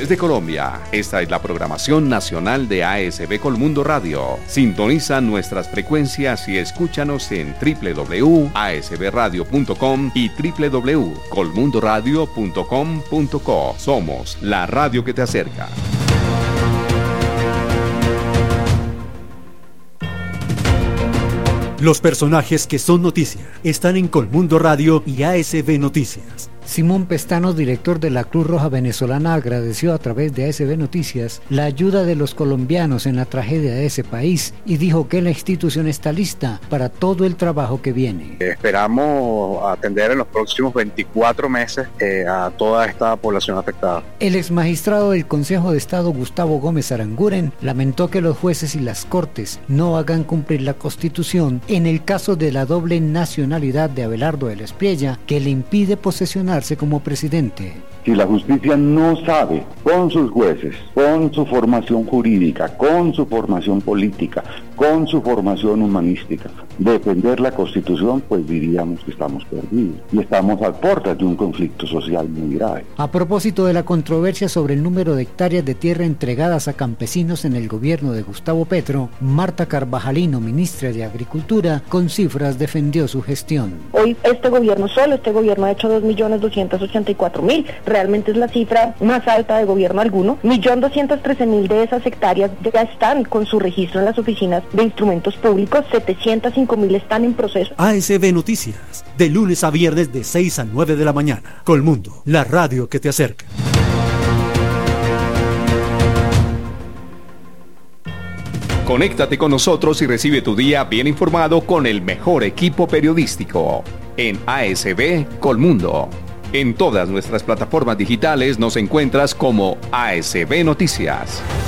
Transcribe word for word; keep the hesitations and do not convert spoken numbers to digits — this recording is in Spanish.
Desde Colombia, esta es la programación nacional de A S B Colmundo Radio. Sintoniza nuestras frecuencias y escúchanos en doble u doble u doble u punto a s b radio punto com y doble u doble u doble u punto colmundo radio punto com punto co. Somos la radio que te acerca. Los personajes que son noticia están en Colmundo Radio y A S B Noticias. Simón Pestano, director de la Cruz Roja Venezolana, agradeció a través de A S B Noticias la ayuda de los colombianos en la tragedia de ese país y dijo que la institución está lista para todo el trabajo que viene. Esperamos atender en los próximos veinticuatro meses eh, a toda esta población afectada. El exmagistrado del Consejo de Estado, Gustavo Gómez Aranguren, lamentó que los jueces y las cortes no hagan cumplir la Constitución en el caso de la doble nacionalidad de Abelardo de la Espriella, que le impide posesionar como presidente. Si la justicia no sabe, con sus jueces, con su formación jurídica, con su formación política, con su formación humanística, defender la Constitución, pues diríamos que estamos perdidos y estamos a puertas de un conflicto social muy grave. A propósito de la controversia sobre el número de hectáreas de tierra entregadas a campesinos en el gobierno de Gustavo Petro, Marta Carvajalino, ministra de Agricultura, con cifras defendió su gestión. Hoy este gobierno solo, este gobierno ha hecho dos millones doscientos ochenta y cuatro mil, realmente es la cifra más alta de gobierno alguno. un millón doscientos trece mil de esas hectáreas ya están con su registro en las oficinas de instrumentos públicos, setecientos cinco mil están en proceso. A S B Noticias, de lunes a viernes de seis a nueve de la mañana. Colmundo, la radio que te acerca. Conéctate con nosotros y recibe tu día bien informado con el mejor equipo periodístico en A S B Colmundo. En todas nuestras plataformas digitales nos encuentras como A S B Noticias.